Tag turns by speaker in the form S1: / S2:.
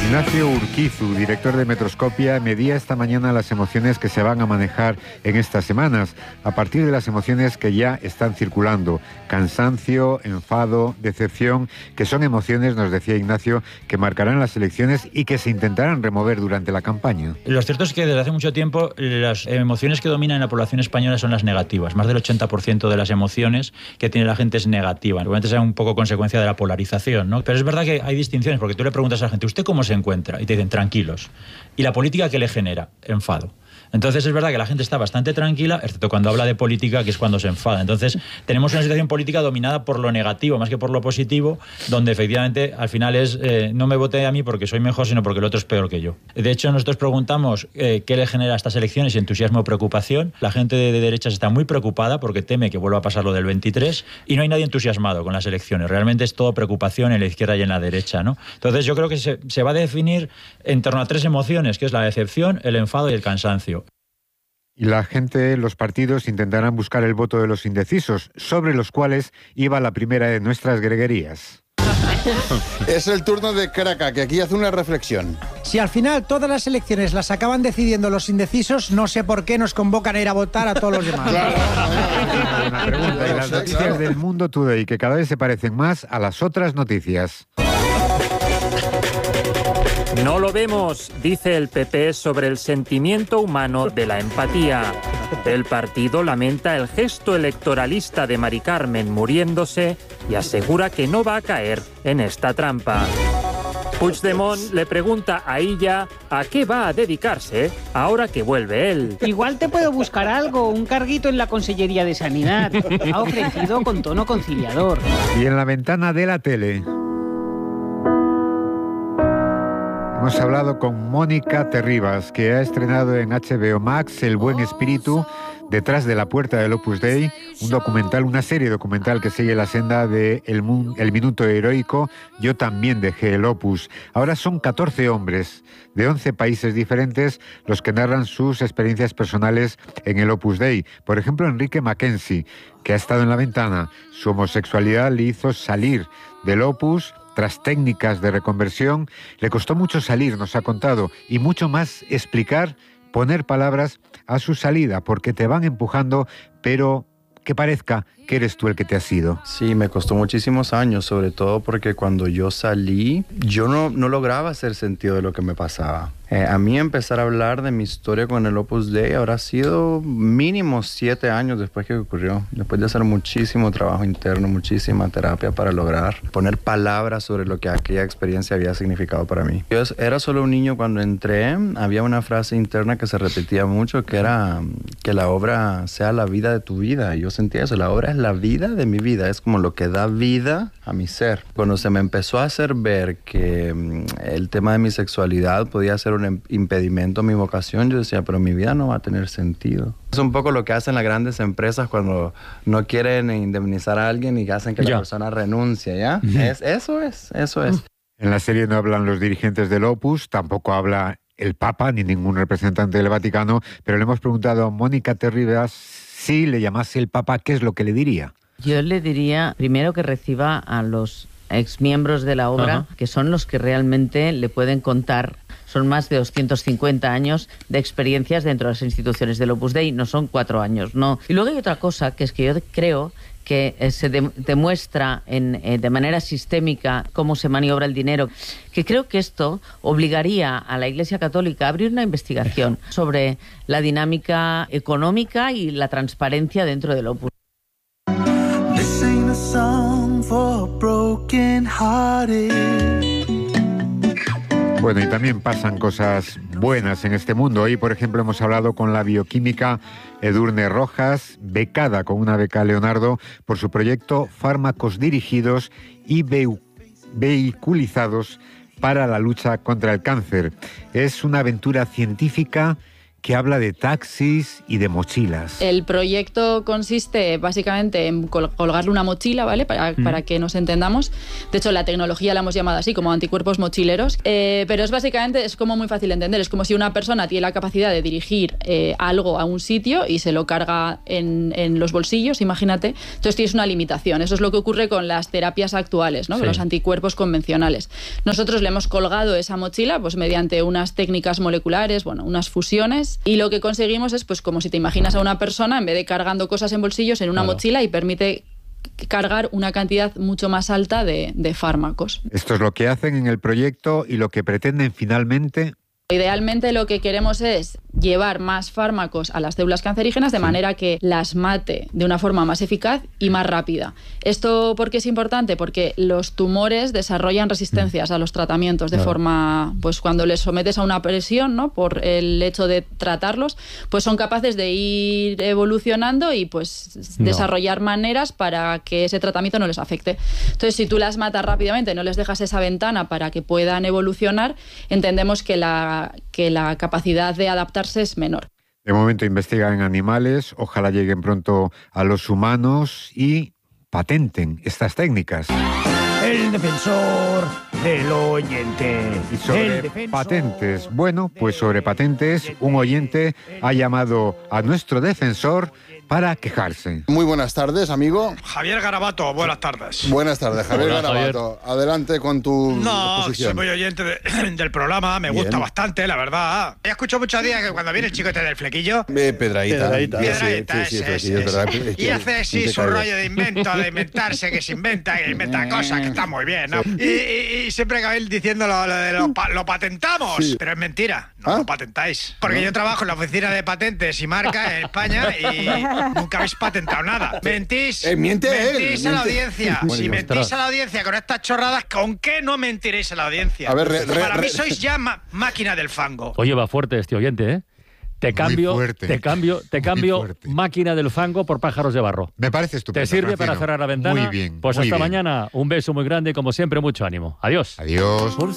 S1: Ignacio Urquizu, director de Metroscopia, medía esta mañana las emociones que se van a manejar en estas semanas, a partir de las emociones que ya están circulando: cansancio, enfado, decepción, que son emociones, nos decía Ignacio, que marcarán las elecciones y que se intentarán remover durante la campaña.
S2: Lo cierto es que desde hace mucho tiempo las emociones que dominan en la población española son las negativas. Más del 80% de las emociones que tiene la gente es negativa. Seguramente sea un poco consecuencia de la polarización, ¿no? Pero es verdad que hay distinciones, porque tú le preguntas a la gente, ¿usted cómo se encuentra? Y te dicen, tranquilos. ¿Y la política qué le genera? Enfado. Entonces es verdad que la gente está bastante tranquila, excepto cuando habla de política, que es cuando se enfada. Entonces tenemos una situación política dominada por lo negativo más que por lo positivo, donde efectivamente al final es no me vote a mí porque soy mejor, sino porque el otro es peor que yo. De hecho, nosotros preguntamos qué le genera a estas elecciones, entusiasmo o preocupación. La gente de derechas está muy preocupada porque teme que vuelva a pasar lo del 23 y no hay nadie entusiasmado con las elecciones. Realmente es todo preocupación en la izquierda y en la derecha, ¿no? Entonces yo creo que se va a definir en torno a tres emociones, que es la decepción, el enfado y el cansancio.
S1: Y la gente, los partidos, intentarán buscar el voto de los indecisos, sobre los cuales iba la primera de nuestras greguerías.
S3: Es el turno de Caraca, que aquí hace una reflexión.
S4: Si al final todas las elecciones las acaban decidiendo los indecisos, no sé por qué nos convocan a ir a votar a todos los demás.
S1: Una pregunta, y las noticias del Mundo Today, que cada vez se parecen más a las otras noticias.
S5: No lo vemos, dice el PP sobre el sentimiento humano de la empatía. El partido lamenta el gesto electoralista de Mari Carmen muriéndose y asegura que no va a caer en esta trampa. Puigdemont le pregunta a Illa a qué va a dedicarse ahora que vuelve él.
S6: Igual te puedo buscar algo, un carguito en la Consellería de Sanidad. Ha ofrecido con tono conciliador.
S1: Y en la ventana de la tele hemos hablado con Mónica Terribas, que ha estrenado en HBO Max El Buen Espíritu, Detrás de la Puerta del Opus Dei, un documental, una serie documental que sigue la senda de El Minuto Heroico, Yo también dejé el Opus. Ahora son 14 hombres de 11 países diferentes los que narran sus experiencias personales en el Opus Dei. Por ejemplo, Enrique Mackenzie, que ha estado en la ventana. Su homosexualidad le hizo salir del Opus. Tras técnicas de reconversión, le costó mucho salir, nos ha contado, y mucho más explicar, poner palabras a su salida, porque te van empujando, pero que parezca que eres tú el que te has ido.
S7: Sí, me costó muchísimos años, sobre todo porque cuando yo salí, yo no lograba hacer sentido de lo que me pasaba. A mí empezar a hablar de mi historia con el Opus Dei habrá sido mínimo 7 años después que ocurrió. Después de hacer muchísimo trabajo interno, muchísima terapia para lograr poner palabras sobre lo que aquella experiencia había significado para mí. Yo era solo un niño cuando entré. Había una frase interna que se repetía mucho, que era que la obra sea la vida de tu vida. Y yo sentía eso, la obra es la vida de mi vida, es como lo que da vida a mi ser. Cuando se me empezó a hacer ver que el tema de mi sexualidad podía ser un impedimento a mi vocación, yo decía, pero mi vida no va a tener sentido. Es un poco lo que hacen las grandes empresas cuando no quieren indemnizar a alguien y hacen que la persona renuncie, ¿ya? Eso es.
S1: En la serie no hablan los dirigentes del Opus, tampoco habla el Papa ni ningún representante del Vaticano, pero le hemos preguntado a Mónica Terribas si le llamase el Papa, ¿qué es lo que le diría?
S8: Yo le diría primero que reciba a los exmiembros de la obra, que son los que realmente le pueden contar. Son más de 250 años de experiencias dentro de las instituciones del Opus Dei, no son 4 años, no. Y luego hay otra cosa, que es que yo creo que se demuestra de manera sistémica cómo se maniobra el dinero, que creo que esto obligaría a la Iglesia Católica a abrir una investigación sobre la dinámica económica y la transparencia dentro del Opus.
S1: Bueno, y también pasan cosas buenas en este mundo. Hoy, por ejemplo, hemos hablado con la bioquímica Edurne Rojas, becada con una beca Leonardo por su proyecto Fármacos dirigidos y vehiculizados para la lucha contra el cáncer. Es una aventura científica que habla de taxis y de mochilas.
S9: El proyecto consiste básicamente en colgarle una mochila, ¿vale? Para que nos entendamos. De hecho, la tecnología la hemos llamado así, como anticuerpos mochileros. Pero es como muy fácil de entender. Es como si una persona tiene la capacidad de dirigir algo a un sitio y se lo carga en los bolsillos, imagínate. Entonces tienes una limitación. Eso es lo que ocurre con las terapias actuales, ¿no? Con los anticuerpos convencionales. Nosotros le hemos colgado esa mochila pues mediante unas técnicas moleculares, unas fusiones, y lo que conseguimos es pues como si te imaginas a una persona, en vez de cargando cosas en bolsillos, en una mochila, y permite cargar una cantidad mucho más alta de fármacos.
S1: Esto es lo que hacen en el proyecto y lo que pretenden finalmente.
S9: Idealmente lo que queremos es llevar más fármacos a las células cancerígenas de manera que las mate de una forma más eficaz y más rápida. ¿Esto por qué es importante? Porque los tumores desarrollan resistencias a los tratamientos de forma, pues cuando les sometes a una presión, ¿no? Por el hecho de tratarlos, pues son capaces de ir evolucionando y pues desarrollar maneras para que ese tratamiento no les afecte. Entonces, si tú las matas rápidamente, no les dejas esa ventana para que puedan evolucionar, entendemos que la capacidad de adaptarse es menor.
S1: De momento investigan en animales, ojalá lleguen pronto a los humanos y patenten estas técnicas.
S10: El defensor del oyente.
S1: Y sobre patentes, bueno, pues sobre patentes, un oyente ha llamado a nuestro defensor para quejarse.
S3: Muy buenas tardes, amigo.
S10: Javier Garabato, buenas tardes.
S3: Buenas tardes, Javier
S11: Hola,
S3: Garabato. Adelante con tu exposición.
S10: Soy muy oyente del programa, me gusta bastante, la verdad. He escuchado muchos días que cuando viene el chico del flequillo...
S3: Pedraíta.
S10: Sí, y hace su rollo de inventarse, que se inventa cosas, que está muy bien, ¿no? Y siempre acaba él diciendo lo patentamos, pero es mentira, no lo patentáis. Porque yo trabajo en la oficina de patentes y marcas en España y nunca habéis patentado nada. Mentís. Mentís a la audiencia. Si mentís a la audiencia con estas chorradas, ¿con qué no mentiréis a la audiencia?
S3: A ver,
S10: para mí sois ya máquina del fango.
S11: Oye, va fuerte este oyente, ¿eh? Te cambio máquina del fango por pájaros de barro.
S1: Me parece estupendo.
S11: ¿Te sirve
S1: Francino?
S11: para cerrar la ventana?
S1: Muy bien.
S11: Pues
S1: muy
S11: hasta
S1: bien.
S11: mañana. Un beso muy grande, como siempre, mucho ánimo. Adiós.
S1: Adiós.